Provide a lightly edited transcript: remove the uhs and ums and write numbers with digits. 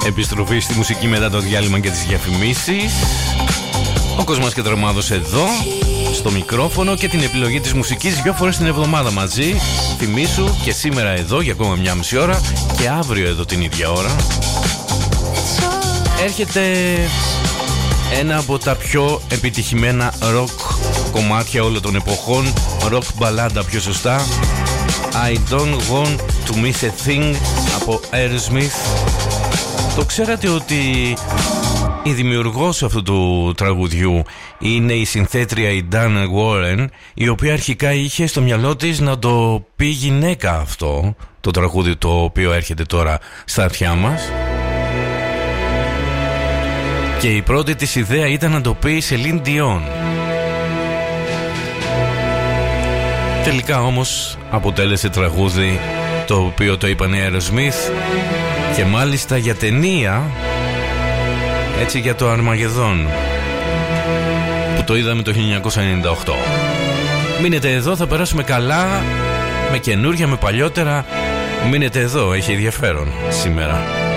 Επιστροφή στη μουσική μετά το διάλειμμα και τις διαφημίσεις. Ο Κοσμάς και Τρομάδος εδώ στο μικρόφωνο και την επιλογή της μουσικής 2 φορές την εβδομάδα μαζί. Θυμήσου και σήμερα εδώ για ακόμα μια μισή ώρα και αύριο εδώ την ίδια ώρα. Έρχεται ένα από τα πιο επιτυχημένα ροκ κομμάτια όλων των εποχών, ροκ μπαλάντα πιο σωστά. I don't want to miss a thing από Aerosmith. Το ξέρατε ότι η δημιουργός αυτού του τραγουδιού είναι η συνθέτρια η Diane Warren, η οποία αρχικά είχε στο μυαλό της να το πει γυναίκα αυτό το τραγούδι το οποίο έρχεται τώρα στα αυτιά μας, και η πρώτη της ιδέα ήταν να το πει η Celine Dion. Τελικά όμως αποτέλεσε τραγούδι το οποίο το είπαν οι Aerosmith, και μάλιστα για ταινία, έτσι, για το Αρμαγεδόν που το είδαμε το 1998. Μείνετε εδώ, θα περάσουμε καλά με καινούρια, με παλιότερα. Μείνετε εδώ, έχει ενδιαφέρον σήμερα.